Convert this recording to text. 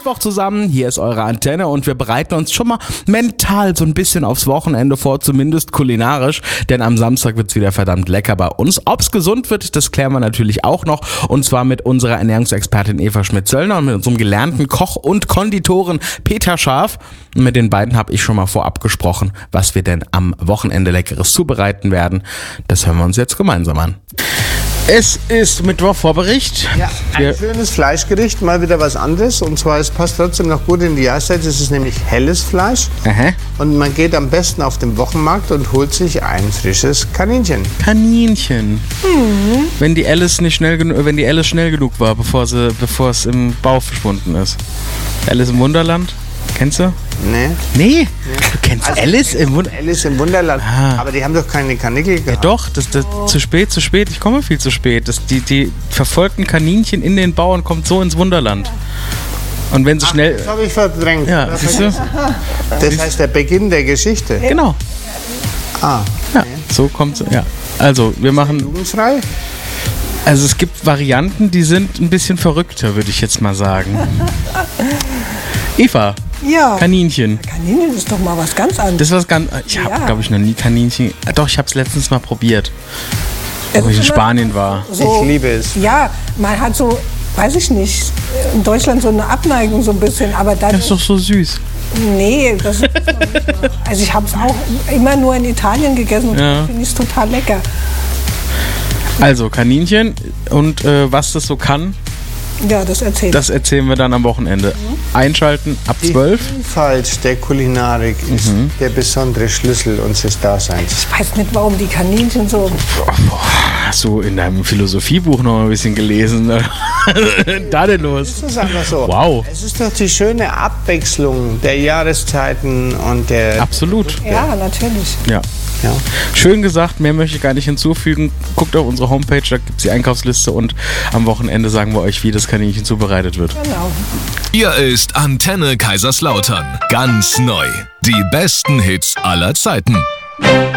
Mittwoch zusammen, hier ist eure Antenne und wir bereiten uns schon mal mental so ein bisschen aufs Wochenende vor, zumindest kulinarisch, denn am Samstag wird's wieder verdammt lecker bei uns. Ob's gesund wird, das klären wir natürlich auch noch, und zwar mit unserer Ernährungsexpertin Eva Schmidt-Zöllner und mit unserem gelernten Koch und Konditoren Peter Scharf. Und mit den beiden habe ich schon mal vorab gesprochen, was wir denn am Wochenende Leckeres zubereiten werden. Das hören wir uns jetzt gemeinsam an. Es ist Mittwoch, Vorbericht. Ja, ein schönes Fleischgericht, mal wieder was anderes. Und zwar, es passt trotzdem noch gut in die Jahreszeit. Es ist nämlich helles Fleisch. Aha. Und man geht am besten auf den Wochenmarkt und holt sich ein frisches Kaninchen. Kaninchen. Wenn die Alice schnell genug war, bevor es im Bauch verschwunden ist. Alice im Wunderland? Kennst du? Nee? Du kennst Alice im Wunderland? Alice im Wunderland. Aber die haben doch keine Kanickel gehabt. Ja doch, das zu spät. Ich komme viel zu spät. Die verfolgten Kaninchen in den Bau und kommt so ins Wunderland. Und wenn sie schnell... Das habe ich verdrängt. Ja, siehst du? Das heißt der Beginn der Geschichte. Genau. Ah. Ja, so kommt es. Ja. Also, wir machen... Jugendfrei? Also es gibt Varianten, die sind ein bisschen verrückter, würde ich jetzt mal sagen. Eva, Ja. Kaninchen. Kaninchen ist doch mal was ganz anderes. Das ist was ganz... Ich habe, Ja. glaube ich, noch nie Kaninchen... Doch, ich habe es letztens mal probiert, wo ich in Spanien war. So, Ich liebe es. Ja, man hat so, weiß ich nicht, in Deutschland so eine Abneigung so ein bisschen, aber dann... Das ist doch so süß. Nee, das ist also ich habe es auch immer nur in Italien gegessen und Ja. finde ich es total lecker. Also, Kaninchen und was das so kann, Ja, das erzählt. das erzählen wir dann am Wochenende. Einschalten ab Die 12. Vielfalt der Kulinarik ist der besondere Schlüssel unseres Daseins. Ich weiß nicht, warum die Kaninchen so... Hast du in deinem Philosophiebuch noch ein bisschen gelesen? Da denn los? Das ist einfach so. Wow. Es ist doch die schöne Abwechslung der Jahreszeiten und der... Absolut. Ja, natürlich. Ja. Ja. Schön gesagt, mehr möchte ich gar nicht hinzufügen. Guckt auf unsere Homepage, da gibt es die Einkaufsliste und am Wochenende sagen wir euch, wie das Kaninchen zubereitet wird. Genau. Hier ist Antenne Kaiserslautern. Ganz neu. Die besten Hits aller Zeiten.